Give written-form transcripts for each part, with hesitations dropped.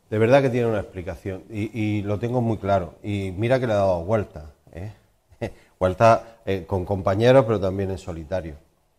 De verdad que tiene una explicación y lo tengo muy claro. Y mira que le he dado vueltas, vueltas con compañeros, pero también en solitario.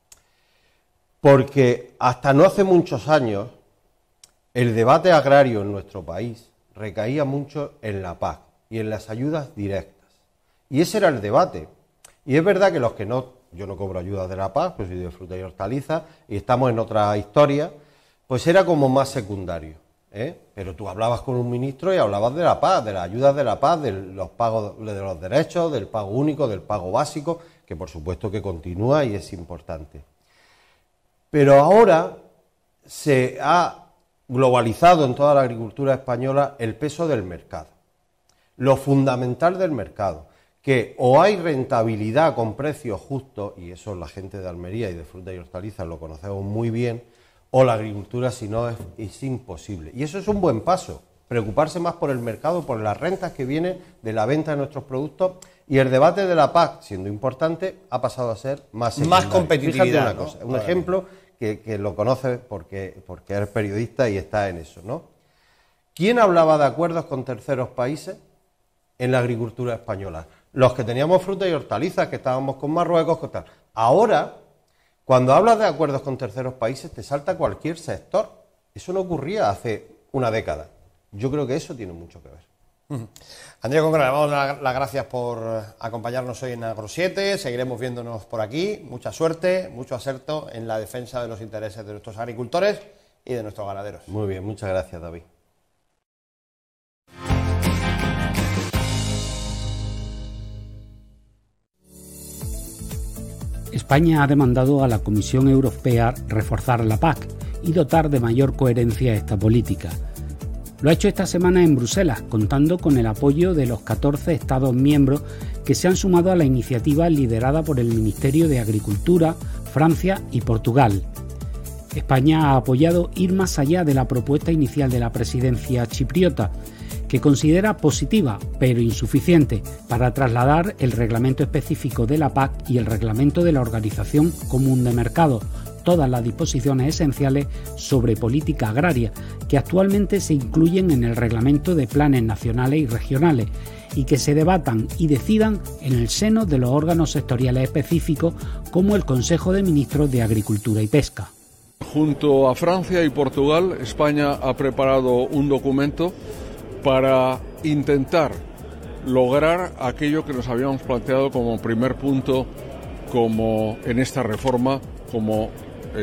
Porque hasta no hace muchos años el debate agrario en nuestro país recaía mucho en la PAC y en las ayudas directas. Y ese era el debate. Y es verdad que los que no, yo no cobro ayudas de la PAC, pues soy de fruta y hortalizas y estamos en otra historia, pues era como más secundario. Pero tú hablabas con un ministro y hablabas de la PAC, de las ayudas de la PAC, de los pagos de los derechos, del pago único, del pago básico, que por supuesto que continúa y es importante. Pero ahora se ha globalizado en toda la agricultura española el peso del mercado, lo fundamental del mercado, que o hay rentabilidad con precios justos, y eso la gente de Almería y de fruta y hortalizas lo conocemos muy bien, o la agricultura si no es imposible. Y eso es un buen paso, preocuparse más por el mercado, por las rentas que vienen de la venta de nuestros productos, y el debate de la PAC, siendo importante, ha pasado a ser más secundario. Más competitividad. Fíjate una cosa, ¿no? un ejemplo que lo conoces porque eres periodista y está en eso, ¿no? ¿Quién hablaba de acuerdos con terceros países en la agricultura española? Los que teníamos fruta y hortalizas, que estábamos con Marruecos, con tal. Ahora, cuando hablas de acuerdos con terceros países, te salta cualquier sector. Eso no ocurría hace una década. Yo creo que eso tiene mucho que ver. Andrea Congara, le vamos a dar las gracias por acompañarnos hoy en Agro 7. Seguiremos viéndonos por aquí. Mucha suerte, mucho acerto en la defensa de los intereses de nuestros agricultores y de nuestros ganaderos. Muy bien, muchas gracias, David. España ha demandado a la Comisión Europea reforzar la PAC y dotar de mayor coherencia a esta política. Lo ha hecho esta semana en Bruselas, contando con el apoyo de los 14 Estados miembros que se han sumado a la iniciativa liderada por el Ministerio de Agricultura, Francia y Portugal. España ha apoyado ir más allá de la propuesta inicial de la presidencia chipriota, que considera positiva, pero insuficiente, para trasladar el reglamento específico de la PAC y el reglamento de la Organización Común de Mercado, todas las disposiciones esenciales sobre política agraria, que actualmente se incluyen en el reglamento de planes nacionales y regionales, y que se debatan y decidan en el seno de los órganos sectoriales específicos, como el Consejo de Ministros de Agricultura y Pesca. Junto a Francia y Portugal, España ha preparado un documento para intentar lograr aquello que nos habíamos planteado como primer punto, como en esta reforma, como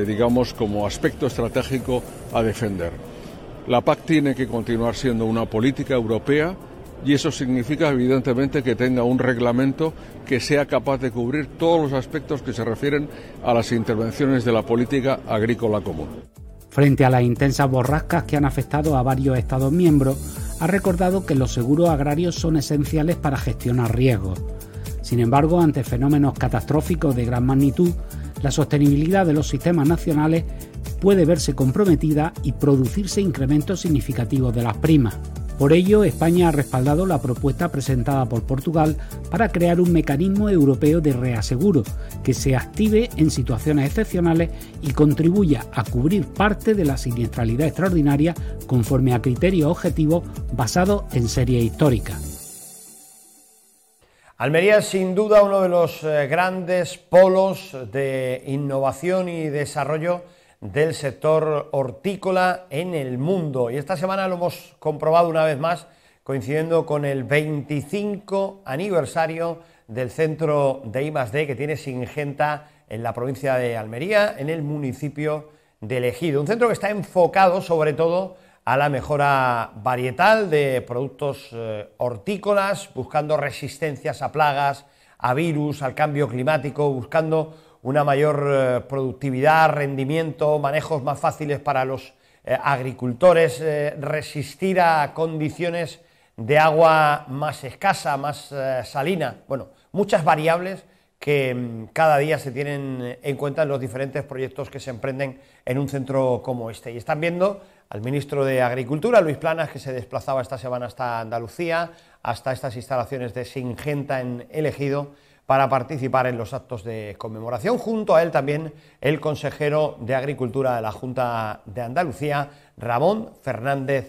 como aspecto estratégico a defender. La PAC tiene que continuar siendo una política europea y eso significa evidentemente que tenga un reglamento que sea capaz de cubrir todos los aspectos que se refieren a las intervenciones de la política agrícola común. Frente a las intensas borrascas que han afectado a varios Estados miembros, ha recordado que los seguros agrarios son esenciales para gestionar riesgos. Sin embargo, ante fenómenos catastróficos de gran magnitud, la sostenibilidad de los sistemas nacionales puede verse comprometida y producirse incrementos significativos de las primas. Por ello, España ha respaldado la propuesta presentada por Portugal para crear un mecanismo europeo de reaseguro que se active en situaciones excepcionales y contribuya a cubrir parte de la siniestralidad extraordinaria conforme a criterios objetivos basados en series históricas. Almería es sin duda uno de los grandes polos de innovación y desarrollo del sector hortícola en el mundo. Y esta semana lo hemos comprobado una vez más, coincidiendo con el 25 aniversario del centro de I+D que tiene Singenta en la provincia de Almería, en el municipio de Ejido. Un centro que está enfocado sobre todo a la mejora varietal de productos hortícolas, buscando resistencias a plagas, a virus, al cambio climático, buscando una mayor productividad, rendimiento, manejos más fáciles para los agricultores, resistir a condiciones de agua más escasa, más salina. Bueno, muchas variables que cada día se tienen en cuenta en los diferentes proyectos que se emprenden en un centro como este. Y están viendo al ministro de Agricultura, Luis Planas, que se desplazaba esta semana hasta Andalucía, hasta estas instalaciones de Singenta en El Ejido, para participar en los actos de conmemoración. Junto a él también el consejero de Agricultura de la Junta de Andalucía, Ramón Fernández